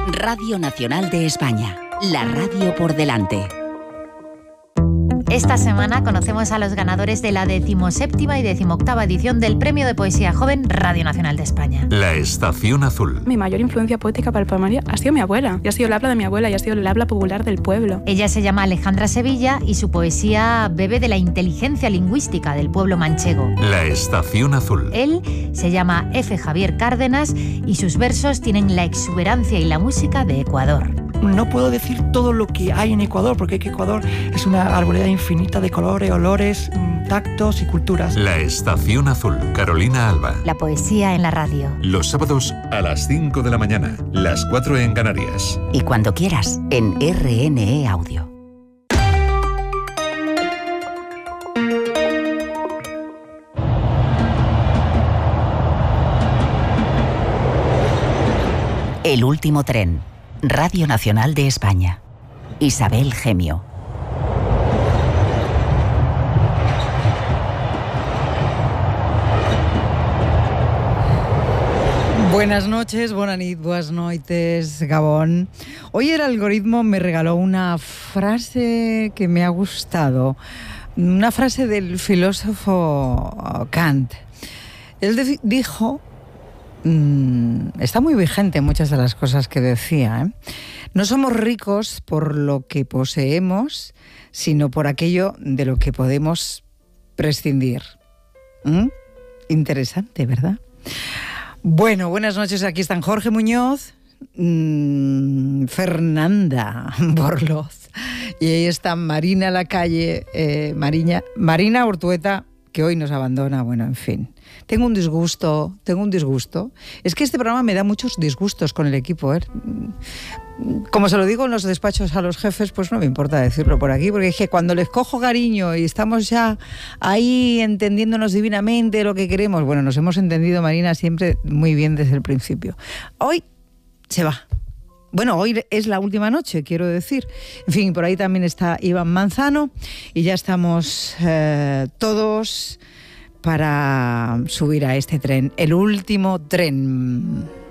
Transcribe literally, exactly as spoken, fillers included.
Radio Nacional de España, la radio por delante. Esta semana conocemos a los ganadores de la decimoséptima y decimoctava edición del Premio de Poesía Joven Radio Nacional de España. La Estación Azul. Mi mayor influencia poética para el poemario ha sido mi abuela. Y ha sido el habla de mi abuela y ha sido el habla popular del pueblo. Ella se llama Alejandra Sevilla y su poesía bebe de la inteligencia lingüística del pueblo manchego. La Estación Azul. Él se llama F. Javier Cárdenas y sus versos tienen la exuberancia y la música de Ecuador. No puedo decir todo lo que hay en Ecuador, porque Ecuador es una arboleda infinita de colores, olores, tactos y culturas. La Estación Azul, Carolina Alba. La poesía en la radio. Los sábados a las cinco de la mañana, las cuatro en Canarias. Y cuando quieras, en R N E Audio. El último tren. Radio Nacional de España. Isabel Gemio. Buenas noches, buenas nit, buenas noites, Gabón. Hoy el algoritmo me regaló una frase que me ha gustado, una frase del filósofo Kant. Él de- dijo, mmm, está muy vigente muchas de las cosas que decía, ¿eh? No somos ricos por lo que poseemos, sino por aquello de lo que podemos prescindir. ¿Mm? Interesante, ¿verdad? Bueno, buenas noches. Aquí están Jorge Muñoz, mmm, Fernanda Borloz y ahí está Marina Lacalle, eh, Mariña, Marina Ortueta, que hoy nos abandona. Bueno, en fin. Tengo un disgusto, tengo un disgusto. Es que este programa me da muchos disgustos con el equipo, ¿eh? Como se lo digo en los despachos a los jefes, pues no me importa decirlo por aquí, porque es que cuando les cojo cariño y estamos ya ahí entendiéndonos divinamente lo que queremos, bueno, nos hemos entendido, Marina, siempre muy bien desde el principio. Hoy se va. Bueno, hoy es la última noche, quiero decir. En fin, por ahí también está Iván Manzano y ya estamos eh, todos para subir a este tren, el último tren.